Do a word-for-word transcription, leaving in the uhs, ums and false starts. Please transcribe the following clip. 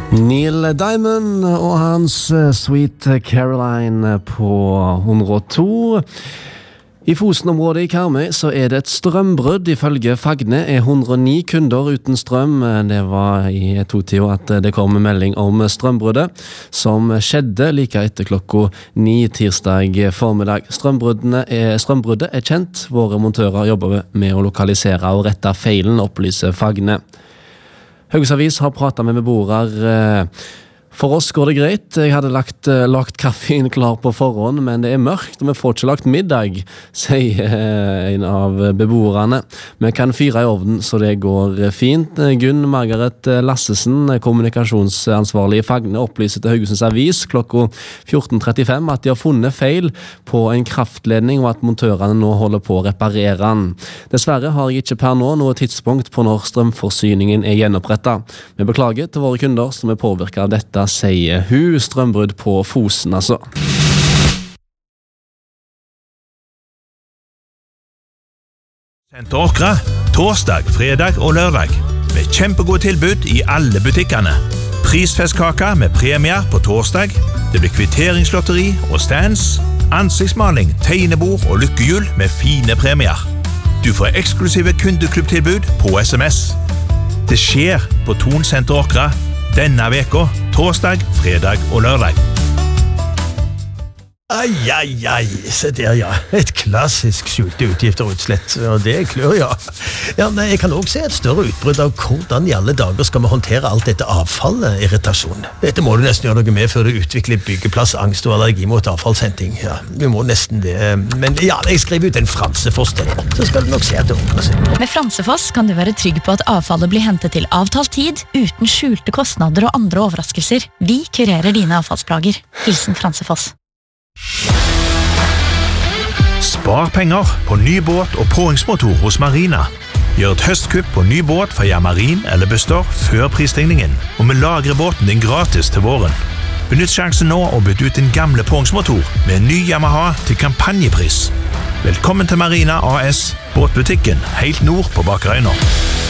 Neil Diamond og hans Sweet Caroline på hundre og to. I Fosen-området i Karmøy så er det et strømbrudd. Ifølge Fagne er hundre og ni kunder uten strøm. Det var i to-tida at det kom en melding om strømbruddet, som skjedde like etter klokka ni tirsdag formiddag. Er, strømbruddet er kjent. Våre montører jobber med å lokalisere og rette feilen, opplyser Fagne. Haugesavis har pratet med beboere. For oss går det greit. Jeg hadde lagt, lagt kaffen klar på forhånd, men det er mørkt, og vi får ikke lagt middag, sier en av beboerne. Vi kan fyre i ovnen, så det går fint. Gunn Margaret Lassesen, kommunikasjonsansvarlig i Fagne, opplyser til Haugesunds Avis klokka fjorten trettifem at de har funnet feil på en kraftledning, og at montørene nå holder på å reparere den. Dessverre har jeg ikke per nå noe tidspunkt på når strømforsyningen er gjenopprettet. Vi beklager til våre kunder som er påvirket av dette, sier hun. Strømbrudd på Fosen, altså. Senter Åkra, torsdag, fredag og lørdag. Med kjempegode tilbud i alle butikkene. Prisfestkaka med premier på torsdag. Det blir kvitteringslotteri og stands. Ansiktsmaling, tegnebord og lykkehjul med fine premier. Du får eksklusive kundeklubbtilbud på S M S. Det skjer på Thon Senter Åkra denne veka, torsdag, fredag og lørdag. Ai, ai, ai, se der, ja. Et klassisk skjulte utgifter og utslett, og det klør, ja. Ja, nei, jeg kan også se et større utbrudd av hvordan i alle dager skal vi håndtere alt dette avfallet, irritasjon. Dette må du nesten gjøre noe med før du utvikler byggeplass, angst og allergi mot avfallshenting. Ja, vi må nesten det. Men ja, jeg skriver ut en Fransefoss til deg, så skal du nok se at det ordner seg. Med Fransefoss kan du være trygg på at avfallet blir hentet til avtalt tid, uten skjulte kostnader og andre overraskelser. Vi kurerer dine avfallsplager. Hilsen Fransefoss. Spar penger på ny båt og påhengsmotor hos Marina. Gjør et høstkupp på ny båt fra Yamarin eller Buster før prisstigningen, og vi lagrer båten din gratis til våren. Benytt sjansen nå og bytt ut din gamle påhengsmotor med en ny Yamaha til kampanjepris. Velkommen til Marina A S, båtbutikken helt nord på Bakerøyna.